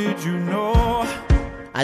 Al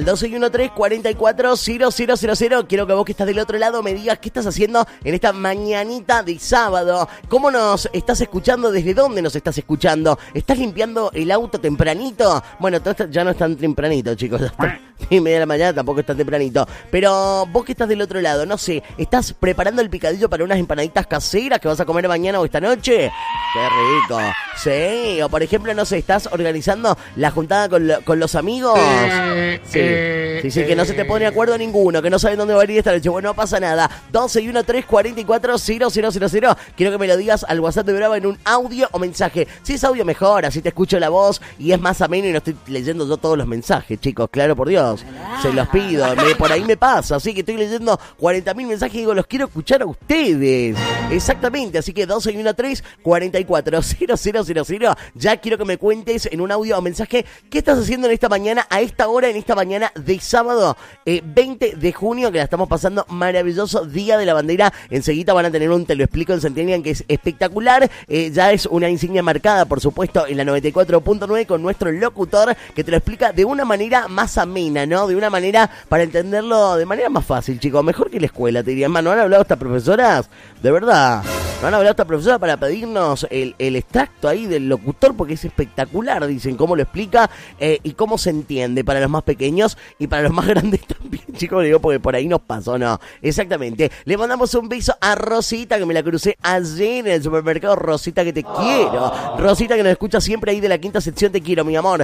1213-44-0000. Quiero que vos que estás del otro lado me digas qué estás haciendo en esta mañanita de sábado. ¿Cómo nos estás escuchando? ¿Desde dónde nos estás escuchando? ¿Estás limpiando el auto tempranito? Bueno, todo esto ya no es tan tempranito, chicos. Hasta 10:30 de la mañana tampoco es tan tempranito. Pero vos que estás del otro lado, no sé, ¿estás preparando el picadillo para unas empanaditas caseras que vas a comer mañana o esta noche? ¡Qué rico! Sí, o por ejemplo, no sé, ¿estás organizando la juntada con los amigos? Sí, que no se te pone de acuerdo ninguno, que no saben dónde va a ir esta noche. Bueno, no pasa nada. 1213-44-0000. Quiero que me lo digas al WhatsApp de Brava en un audio o mensaje. Si es audio, mejor, así te escucho la voz y es más ameno y no estoy leyendo yo todos los mensajes, chicos. Claro, por Dios. Se los pido. Por ahí me pasa. Así que estoy leyendo 40.000 mensajes y digo, los quiero escuchar a ustedes. Exactamente. Así que 1213-44-0000. Ya quiero que me cuentes en un audio o mensaje qué estás haciendo en esta mañana, a esta hora, en esta mañana de sábado 20 de junio, que la estamos pasando maravilloso, Día de la Bandera. Enseguida van a tener un Te lo explico en Centennial que es espectacular. Ya es una insignia marcada, por supuesto, en la 94.9 con nuestro locutor que te lo explica de una manera más amena, ¿no? De una manera para entenderlo de manera más fácil, chicos. Mejor que la escuela, te diría. ¿No han hablado estas profesoras? De verdad. ¿No han hablado esta profesora para pedirnos el extracto ahí del locutor? Porque es espectacular, dicen, cómo lo explica y cómo se entiende para los más pequeños y para los más grandes también, chicos, digo, porque por ahí nos pasó, ¿no? Exactamente. Le mandamos un beso a Rosita, que me la crucé ayer en el supermercado. Rosita, que te quiero. Rosita, que nos escucha siempre ahí de la quinta sección, te quiero, mi amor.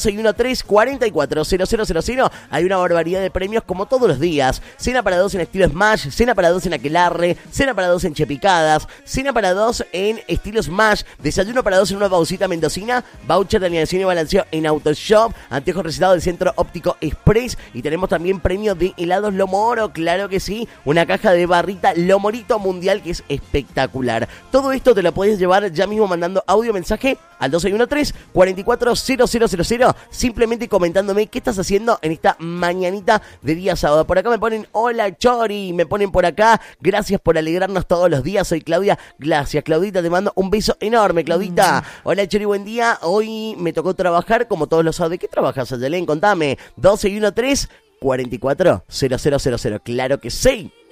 1213-44-0000. Hay una barbaridad de premios como todos los días. Cena para 2 en estilo Smash, cena para 2 en Aquelarre, cena para 2 en Chepicadas, cena para 2 en estilo Smash, desayuno para 2 en una pausita mendocina, voucher de alineación y balanceo en Autoshop, anteojos recetados del Centro Óptico Express, y tenemos también premio de helados Lomoro, claro que sí, una caja de barrita Lomorito Mundial que es espectacular. Todo esto te lo puedes llevar ya mismo mandando audio mensaje al 1213-44-0000, simplemente comentándome qué estás haciendo en esta mañanita de día sábado. Por acá me ponen, hola Chori, me ponen por acá, gracias por alegrarnos todos los días, soy Claudia. Gracias, Claudita, te mando un beso enorme, Claudita. Hola Chori, buen día, hoy me tocó trabajar como todos los sábados. ¿De qué trabajas, Ayelén? Contame. 1213-44-0000, claro que sí.